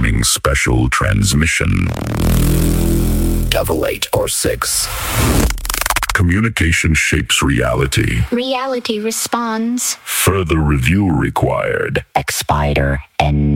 Incoming special transmission. Double 8 or 6. Communication shapes reality. Reality responds. Further review required. X-Spider and